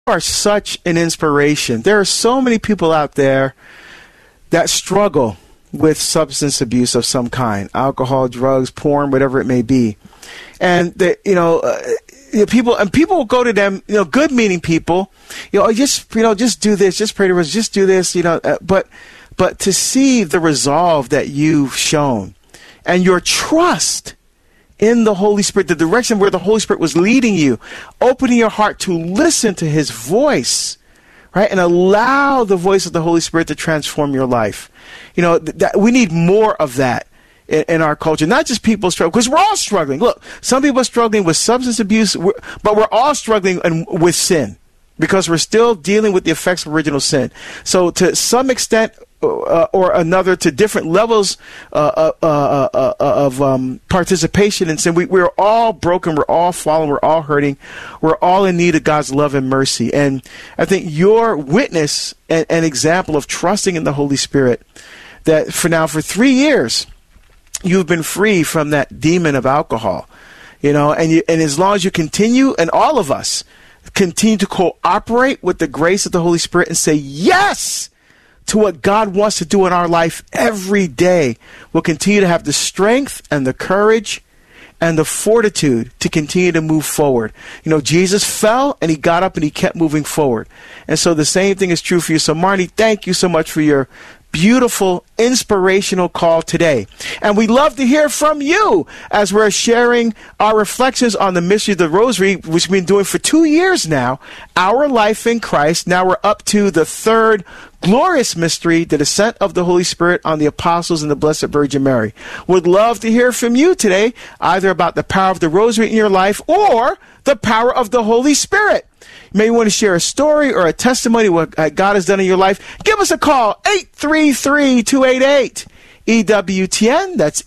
are such an inspiration. There are so many people out there that struggle with substance abuse of some kind, alcohol, drugs, porn, whatever it may be. And people will go to them, good-meaning people, just do this, just pray to us, just do this, but to see the resolve that you've shown and your trust in the Holy Spirit, the direction where the Holy Spirit was leading you, opening your heart to listen to his voice, right? And allow the voice of the Holy Spirit to transform your life. That we need more of that in our culture, not just people struggling, because we're all struggling. Look, some people are struggling with substance abuse, but we're all struggling with sin because we're still dealing with the effects of original sin. So to some extent or another, to different levels of participation in sin, we're all broken, we're all fallen, we're all hurting, we're all in need of God's love and mercy. And I think your witness and example of trusting in the Holy Spirit, that for 3 years, you've been free from that demon of alcohol, and as long as you continue, and all of us continue to cooperate with the grace of the Holy Spirit and say yes to what God wants to do in our life every day, we'll continue to have the strength and the courage and the fortitude to continue to move forward. Jesus fell and he got up and he kept moving forward. And so the same thing is true for you. So Marnie, thank you so much for your beautiful, inspirational call today. And we'd love to hear from you as we're sharing our reflections on the mystery of the Rosary, which we've been doing for 2 years now, Our Life in Christ. Now we're up to the third glorious mystery, the descent of the Holy Spirit on the apostles and the Blessed Virgin Mary. Would love to hear from you today, either about the power of the Rosary in your life or the power of the Holy Spirit. You may want to share a story or a testimony what God has done in your life. Give us a call, 833-288-EWTN. That's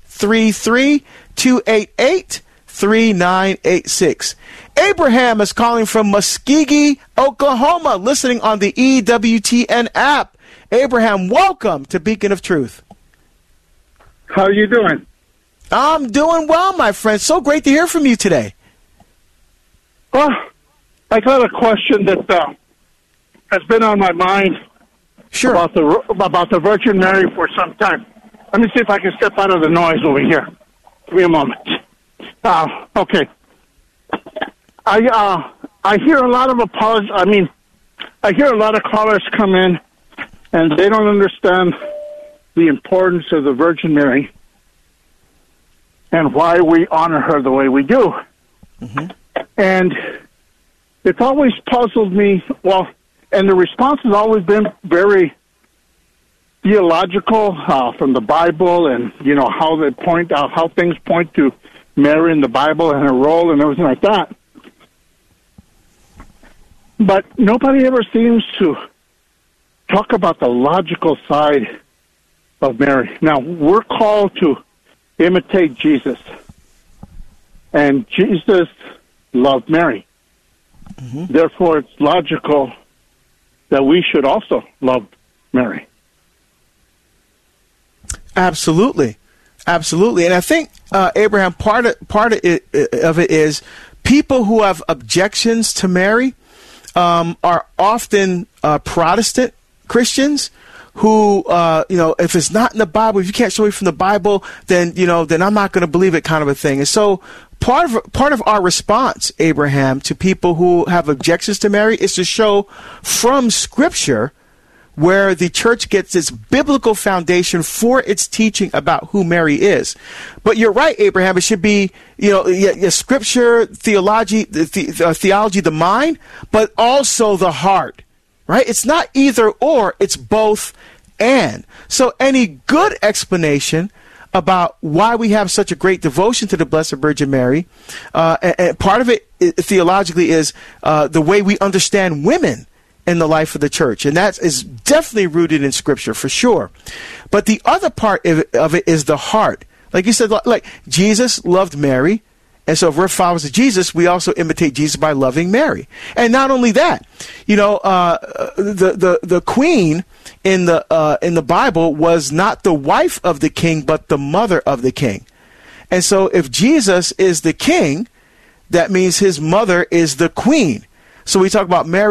833-288-3986. Abraham is calling from Muskogee, Oklahoma, listening on the EWTN app. Abraham, welcome to Beacon of Truth. How are you doing? I'm doing well, my friend. So great to hear from you today. Well, I got a question that has been on my mind. Sure. About the Virgin Mary for some time. Let me see if I can step out of the noise over here. Give me a moment. Okay. I hear a lot of I hear a lot of callers come in, and they don't understand the importance of the Virgin Mary and why we honor her the way we do. Mm-hmm. And it's always puzzled me, and the response has always been very theological from the Bible, and how they point out how things point to Mary in the Bible and her role and everything like that. But nobody ever seems to talk about the logical side of Mary. Now, we're called to imitate Jesus, and Jesus loved Mary. Mm-hmm. Therefore, it's logical that we should also love Mary. Absolutely. Absolutely. And I think, Abraham, part of it is people who have objections to Mary are often Protestant Christians who, if it's not in the Bible, if you can't show me from the Bible, then I'm not going to believe it, kind of a thing. And so part of our response, Abraham, to people who have objections to Mary is to show from Scripture where the church gets its biblical foundation for its teaching about who Mary is. But you're right, Abraham, it should be, Scripture, theology, the mind, but also the heart, right? It's not either or, it's both and. So any good explanation about why we have such a great devotion to the Blessed Virgin Mary, and part of it theologically is the way we understand women in the life of the church. And that is definitely rooted in Scripture, for sure. But the other part of it is the heart. Like you said, like Jesus loved Mary. And so if we're followers of Jesus, we also imitate Jesus by loving Mary. And not only that, the queen in the Bible was not the wife of the king, but the mother of the king. And so if Jesus is the king, that means his mother is the queen. So we talk about Mary.